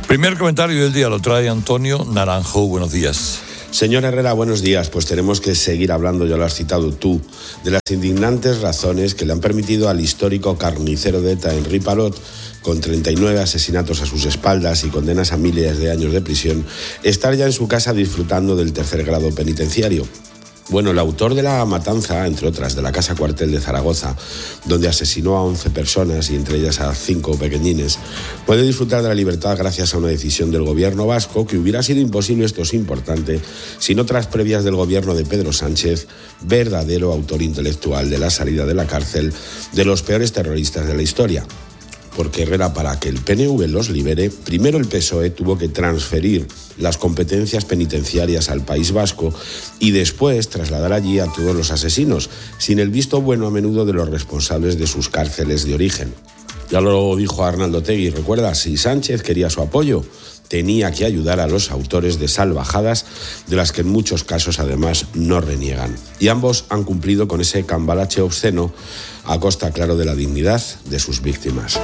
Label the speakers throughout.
Speaker 1: Primer comentario del día lo trae Antonio Naranjo. Buenos días.
Speaker 2: Señor Herrera, buenos días. Pues tenemos que seguir hablando, ya lo has citado tú, de las indignantes razones que le han permitido al histórico carnicero de ETA, Henri Parot, con 39 asesinatos a sus espaldas y condenas a miles de años de prisión, estar ya en su casa disfrutando del tercer grado penitenciario. Bueno, el autor de la matanza, entre otras, de la Casa Cuartel de Zaragoza, donde asesinó a 11 personas y entre ellas a 5 pequeñines, puede disfrutar de la libertad gracias a una decisión del gobierno vasco que hubiera sido imposible, esto es importante, sin otras previas del gobierno de Pedro Sánchez, verdadero autor intelectual de la salida de la cárcel de los peores terroristas de la historia. Porque Herrera, para que el PNV los libere, primero el PSOE tuvo que transferir las competencias penitenciarias al País Vasco y después trasladar allí a todos los asesinos, sin el visto bueno a menudo de los responsables de sus cárceles de origen. Ya lo dijo Arnaldo Otegi, recuerda, si Sánchez quería su apoyo, tenía que ayudar a los autores de salvajadas, de las que en muchos casos además no reniegan. Y ambos han cumplido con ese cambalache obsceno a costa, claro, de la dignidad de sus víctimas.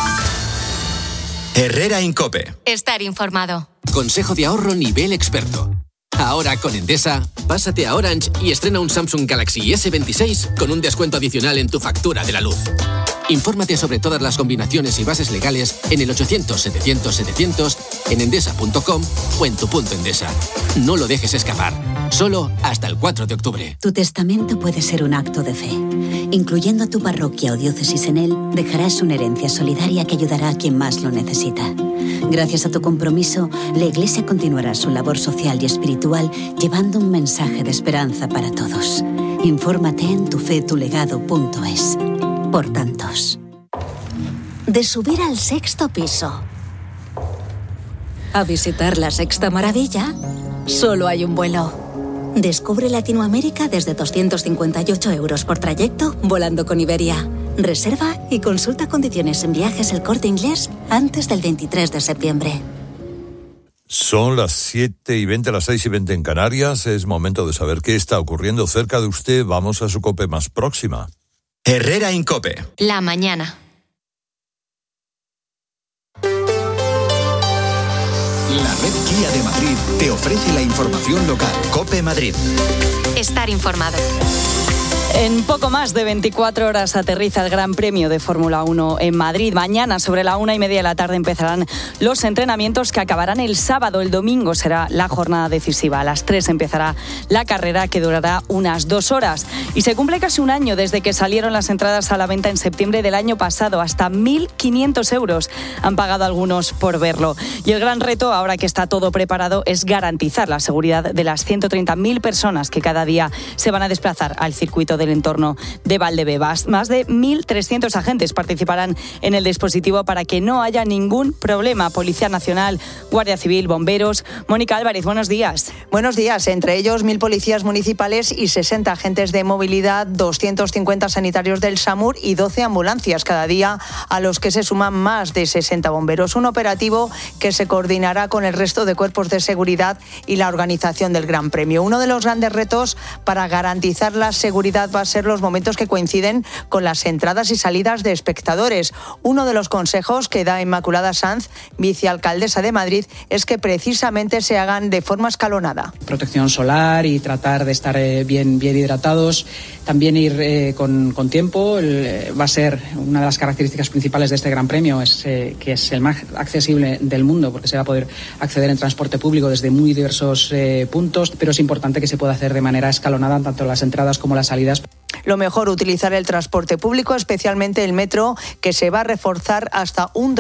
Speaker 3: Herrera en COPE.
Speaker 4: Estar informado.
Speaker 3: Consejo de ahorro nivel experto. Ahora con Endesa, pásate a Orange y estrena un Samsung Galaxy S26 con un descuento adicional en tu factura de la luz. Infórmate sobre todas las combinaciones y bases legales en el 800-700-700, en endesa.com o en tu punto Endesa. No lo dejes escapar. Solo hasta el 4 de octubre.
Speaker 5: Tu testamento puede ser un acto de fe. Incluyendo tu parroquia o diócesis en él, dejarás una herencia solidaria que ayudará a quien más lo necesita. Gracias a tu compromiso, la Iglesia continuará su labor social y espiritual llevando un mensaje de esperanza para todos. Infórmate en tufetulegado.es. Por tantos.
Speaker 6: De subir al 6º piso a visitar la Sexta Maravilla, solo hay un vuelo. Descubre Latinoamérica desde 258 € por trayecto volando con Iberia. Reserva y consulta condiciones en Viajes El Corte Inglés antes del 23 de septiembre.
Speaker 1: Son las 7:20, las 6:20 en Canarias. Es momento de saber qué está ocurriendo cerca de usted. Vamos a su COPE más próxima.
Speaker 3: Herrera en COPE.
Speaker 4: La mañana.
Speaker 3: La red Kia de Madrid te ofrece la información local. COPE Madrid.
Speaker 4: Estar informado.
Speaker 7: En poco más de 24 horas aterriza el Gran Premio de Fórmula 1 en Madrid. Mañana, sobre la 1:30 de la tarde, empezarán los entrenamientos que acabarán el sábado. El domingo será la jornada decisiva. A las 3 empezará la carrera, que durará unas 2 horas. Y se cumple casi un año desde que salieron las entradas a la venta en septiembre del año pasado. Hasta 1.500 € han pagado algunos por verlo. Y el gran reto, ahora que está todo preparado, es garantizar la seguridad de las 130.000 personas que cada día se van a desplazar al circuito del entorno de Valdebebas. Más de 1.300 agentes participarán en el dispositivo para que no haya ningún problema. Policía Nacional, Guardia Civil, bomberos. Mónica Álvarez, buenos días.
Speaker 8: Buenos días. Entre ellos 1.000 policías municipales y 60 agentes de movilidad, 250 sanitarios del SAMUR y 12 ambulancias cada día, a los que se suman más de 60 bomberos. Un operativo que se coordinará con el resto de cuerpos de seguridad y la organización del Gran Premio. Uno de los grandes retos para garantizar la seguridad va a ser los momentos que coinciden con las entradas y salidas de espectadores. Uno de los consejos que da Inmaculada Sanz, vicealcaldesa de Madrid, es que precisamente se hagan de forma escalonada.
Speaker 9: Protección solar y tratar de estar bien hidratados. También ir con tiempo. Va a ser una de las características principales de este Gran Premio, que es el más accesible del mundo, porque se va a poder acceder en transporte público desde muy diversos puntos, pero es importante que se pueda hacer de manera escalonada, tanto las entradas como las salidas.
Speaker 8: Lo mejor, utilizar el transporte público, especialmente el metro, que se va a reforzar hasta un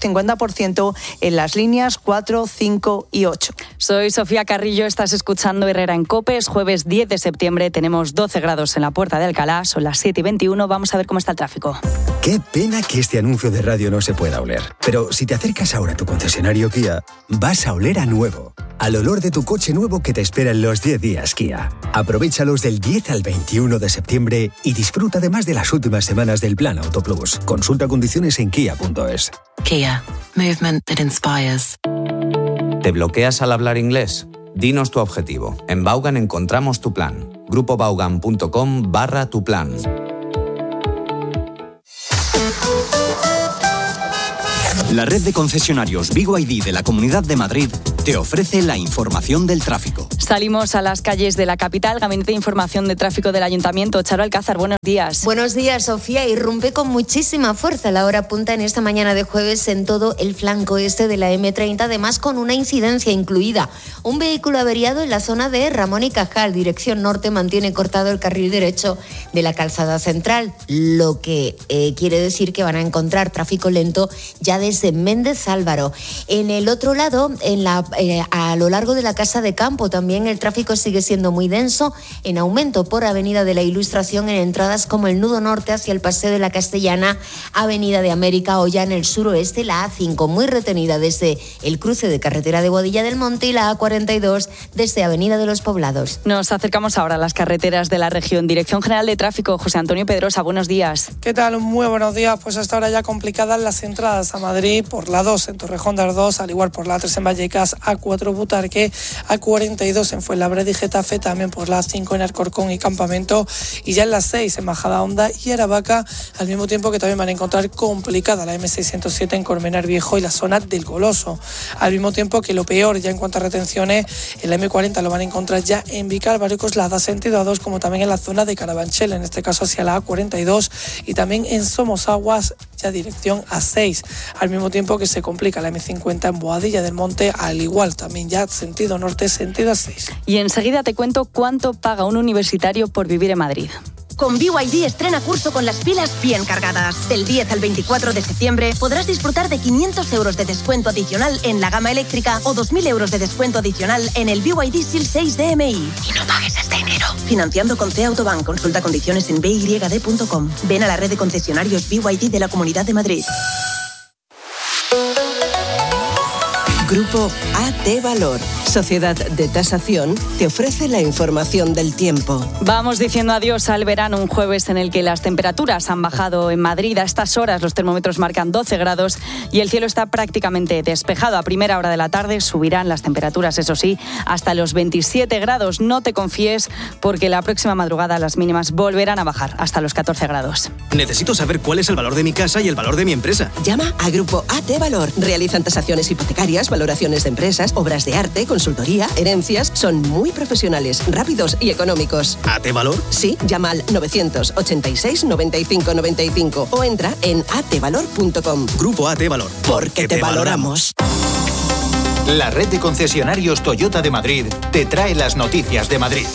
Speaker 8: 250% en las líneas 4, 5 y 8.
Speaker 7: Soy Sofía Carrillo, estás escuchando Herrera en COPE. Es jueves 10 de septiembre, tenemos 12 grados en la Puerta de Alcalá, son las 7:21, vamos a ver cómo está el tráfico.
Speaker 10: Qué pena que este anuncio de radio no se pueda oler. Pero si te acercas ahora a tu concesionario Kia, vas a oler a nuevo. Al olor de tu coche nuevo que te espera en los 10 días Kia. Aprovéchalos del 10 al 21 de septiembre y disfruta además de las últimas semanas del Plan Auto Plus. Consulta condiciones en kia.es.
Speaker 11: Kia. Movement that inspires.
Speaker 12: ¿Te bloqueas al hablar inglés? Dinos tu objetivo. En Vaughan encontramos tu plan. grupovaughan.com/tu plan.
Speaker 13: La red de concesionarios BYD de la Comunidad de Madrid te ofrece la información del tráfico.
Speaker 7: Salimos a las calles de la capital. Gabinete de Información de Tráfico del Ayuntamiento. Charo Alcázar, buenos días.
Speaker 14: Buenos días, Sofía. Irrumpe con muchísima fuerza la hora punta en esta mañana de jueves en todo el flanco este de la M30, además con una incidencia incluida. Un vehículo averiado en la zona de Ramón y Cajal, dirección norte, mantiene cortado el carril derecho de la calzada central, lo que quiere decir que van a encontrar tráfico lento ya desde Méndez Álvaro. En el otro lado, a lo largo de la Casa de Campo, también el tráfico sigue siendo muy denso, en aumento por Avenida de la Ilustración en entradas como el nudo norte hacia el Paseo de la Castellana, Avenida de América o ya en el suroeste la A5 muy retenida desde el cruce de carretera de Boadilla del Monte y la A42 desde Avenida de los Poblados.
Speaker 7: Nos acercamos ahora a las carreteras de la región. Dirección General de Tráfico, José Antonio Pedrosa, buenos días.
Speaker 15: ¿Qué tal? Muy buenos días. Pues hasta ahora ya complicadas las entradas a Madrid por la 2 en Torrejón de Ardoz, al igual por la 3 en Vallecas, A4 Butarque, A42 en Fuenlabrada y Getafe, también por la 5 en Alcorcón y Campamento, y ya en la 6 en Majadahonda y Aravaca, al mismo tiempo que también van a encontrar complicada la M607 en Colmenar Viejo y la zona del Coloso. Al mismo tiempo que lo peor ya en cuanto a retenciones, en la M40 lo van a encontrar ya en Vicálvaro y Coslada, sentido A2, como también en la zona de Carabanchel, en este caso hacia la A42, y también en Somosaguas, ya dirección A6. Al mismo tiempo que se complica la M50 en Boadilla del Monte, al igual también ya sentido norte, sentido A6.
Speaker 7: Y enseguida te cuento cuánto paga un universitario por vivir en Madrid.
Speaker 16: Con BYD estrena curso con las pilas bien cargadas. Del 10 al 24 de septiembre podrás disfrutar de 500 euros de descuento adicional en la gama eléctrica o 2.000 euros de descuento adicional en el BYD SEAL 6 DMI. Y no pagues hasta enero. Financiando con C Autobank. Consulta condiciones en byd.com. Ven a la red de concesionarios BYD de la Comunidad de Madrid.
Speaker 17: Grupo AT Valor, Sociedad de Tasación, te ofrece la información del tiempo.
Speaker 7: Vamos diciendo adiós al verano, un jueves en el que las temperaturas han bajado en Madrid. A estas horas los termómetros marcan 12 grados y el cielo está prácticamente despejado. A primera hora de la tarde subirán las temperaturas, eso sí, hasta los 27 grados. No te confíes porque la próxima madrugada las mínimas volverán a bajar hasta los 14 grados.
Speaker 18: Necesito saber cuál es el valor de mi casa y el valor de mi empresa.
Speaker 17: Llama a Grupo AT Valor. Realizan tasaciones hipotecarias, valoraciones de empresas, obras de arte, consultoría, herencias. Son muy profesionales, rápidos y económicos.
Speaker 18: ¿AT Valor?
Speaker 17: Sí, llama al 986 95 95 o entra en atvalor.com.
Speaker 18: Grupo AT Valor.
Speaker 17: Porque te valoramos.
Speaker 19: La red de concesionarios Toyota de Madrid te trae las noticias de Madrid.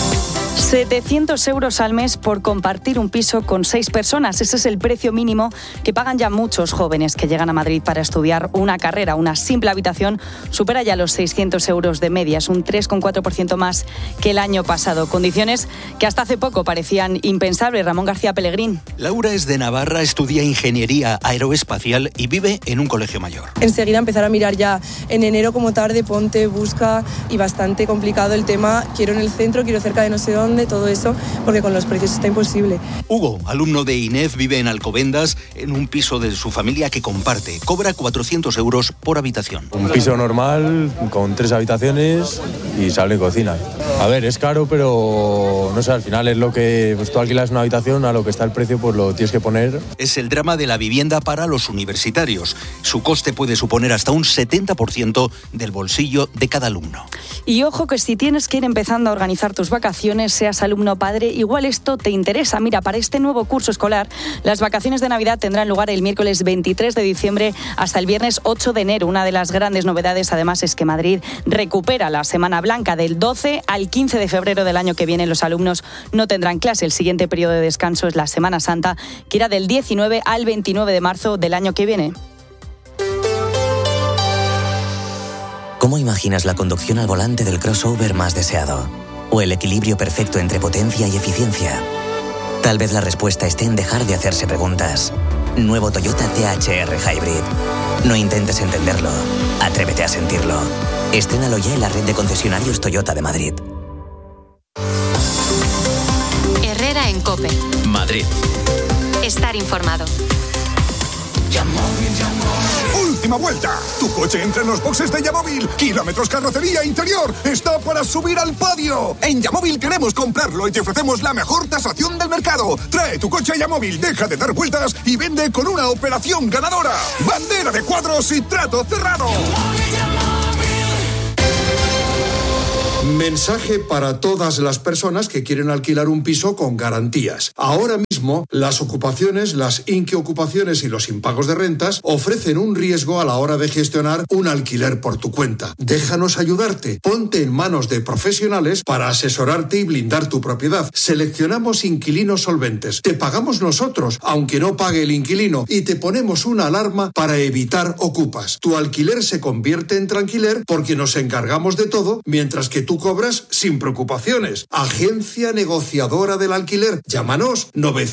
Speaker 7: 700 euros al mes por compartir un piso con 6 personas. Ese es el precio mínimo que pagan ya muchos jóvenes que llegan a Madrid para estudiar una carrera. Una simple habitación supera ya los 600 euros de media. Es un 3,4% más que el año pasado. Condiciones que hasta hace poco parecían impensables. Ramón García Pellegrín.
Speaker 20: Laura es de Navarra, estudia Ingeniería Aeroespacial y vive en un colegio mayor.
Speaker 21: Enseguida empezar a mirar ya en enero como tarde, ponte, busca, y bastante complicado el tema. Quiero en el centro, quiero cerca de no sé dónde, todo eso, porque con los precios está imposible.
Speaker 20: Hugo, alumno de INEF, vive en Alcobendas, en un piso de su familia que comparte. Cobra 400 euros por habitación.
Speaker 22: Un piso normal, con 3 habitaciones y sala y cocina. A ver, es caro, pero no sé, al final es lo que, pues tú alquilas una habitación, a lo que está el precio, pues lo tienes que poner.
Speaker 20: Es el drama de la vivienda para los universitarios. Su coste puede suponer hasta un 70% del bolsillo de cada alumno.
Speaker 7: Y ojo que si tienes que ir empezando a organizar tus vacaciones, seas alumno o padre, igual esto te interesa. Mira, para este nuevo curso escolar, las vacaciones de Navidad tendrán lugar el miércoles 23 de diciembre hasta el viernes 8 de enero. Una de las grandes novedades, además, es que Madrid recupera la Semana Blanca. Del 12 al 15 de febrero del año que viene, los alumnos no tendrán clase. El siguiente periodo de descanso es la Semana Santa, que irá del 19 al 29 de marzo del año que viene.
Speaker 23: ¿Cómo imaginas la conducción al volante del crossover más deseado? ¿O el equilibrio perfecto entre potencia y eficiencia? Tal vez la respuesta esté en dejar de hacerse preguntas. Nuevo Toyota CHR Hybrid. No intentes entenderlo. Atrévete a sentirlo. Estrénalo ya en la red de concesionarios Toyota de Madrid.
Speaker 4: Herrera en COPE.
Speaker 19: Madrid.
Speaker 4: Estar informado.
Speaker 24: Última
Speaker 2: última vuelta. Tu coche entra en los boxes de Yamóvil. Kilómetros, carrocería, interior. Está para subir al podio. En Yamóvil queremos comprarlo y te ofrecemos la mejor tasación del mercado. Trae tu coche a Yamóvil, deja de dar vueltas y vende con una operación ganadora. Bandera de cuadros y trato cerrado.
Speaker 5: Mensaje para todas las personas que quieren alquilar un piso con garantías. Ahora mismo, las ocupaciones, las inquiocupaciones y los impagos de rentas ofrecen un riesgo a la hora de gestionar un alquiler por tu cuenta. Déjanos ayudarte. Ponte en manos de profesionales para asesorarte y blindar tu propiedad. Seleccionamos inquilinos solventes. Te pagamos nosotros, aunque no pague el inquilino, y te ponemos una alarma para evitar ocupas. Tu alquiler se convierte en tranquiler porque nos encargamos de todo, mientras que tú cobras sin preocupaciones. Agencia negociadora del alquiler. Llámanos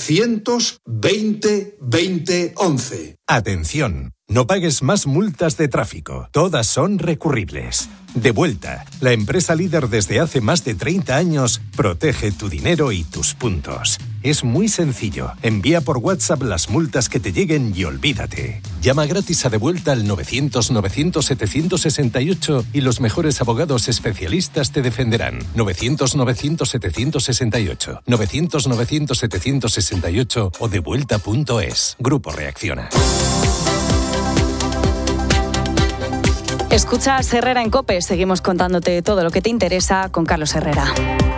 Speaker 5: 920 20 11.
Speaker 6: Atención, no pagues más multas de tráfico. Todas son recurribles. Devuelta, la empresa líder desde hace más de 30 años, protege tu dinero y tus puntos. Es muy sencillo. Envía por WhatsApp las multas que te lleguen y olvídate. Llama gratis a Devuelta al 900-900-768 y los mejores abogados especialistas te defenderán. 900-900-768. 900-900-768 o devuelta.es. Grupo Reacciona.
Speaker 7: Escuchas Herrera en COPE. Seguimos contándote todo lo que te interesa con Carlos Herrera.